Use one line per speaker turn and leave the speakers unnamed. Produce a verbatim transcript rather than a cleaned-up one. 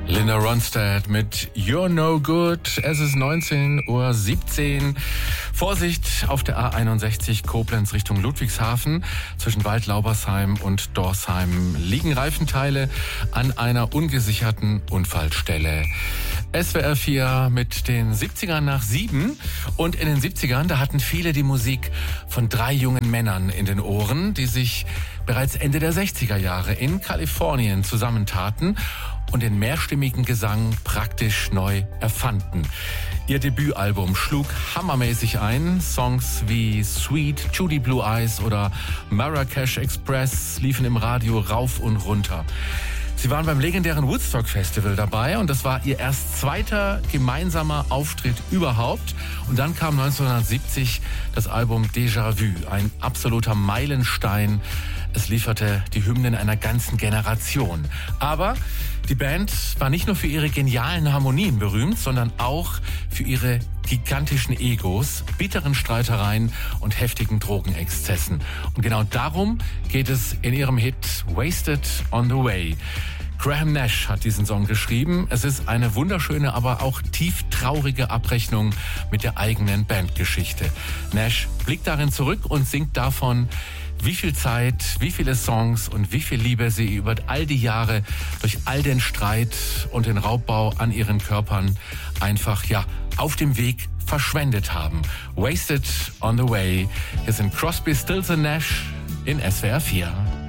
Linda Ronstadt mit You're No Good. Es ist neunzehn Uhr siebzehn. Vorsicht auf der A einundsechzig Koblenz Richtung Ludwigshafen. Zwischen Waldlaubersheim und Dorsheim liegen Reifenteile an einer ungesicherten Unfallstelle. S W R vier mit den siebzigern nach sieben. Und in den siebzigern, da hatten viele die Musik von drei jungen Männern in den Ohren, die sich bereits Ende der sechziger Jahre in Kalifornien zusammentaten und den mehrstimmigen Gesang praktisch neu erfanden. Ihr Debütalbum schlug hammermäßig ein. Songs wie Sweet, Judy Blue Eyes oder Marrakesh Express liefen im Radio rauf und runter. Sie waren beim legendären Woodstock Festival dabei und das war ihr erst zweiter gemeinsamer Auftritt überhaupt. Und dann kam neunzehnhundertsiebzig das Album Déjà-vu, ein absoluter Meilenstein. Es lieferte die Hymnen einer ganzen Generation. Aber die Band war nicht nur für ihre genialen Harmonien berühmt, sondern auch für ihre gigantischen Egos, bitteren Streitereien und heftigen Drogenexzessen. Und genau darum geht es in ihrem Hit Wasted on the Way. Graham Nash hat diesen Song geschrieben. Es ist eine wunderschöne, aber auch tief traurige Abrechnung mit der eigenen Bandgeschichte. Nash blickt darin zurück und singt davon, wie viel Zeit, wie viele Songs und wie viel Liebe sie über all die Jahre durch all den Streit und den Raubbau an ihren Körpern einfach, ja, auf dem Weg verschwendet haben. Wasted on the Way. Hier sind Crosby, Stills and Nash in S W R vier.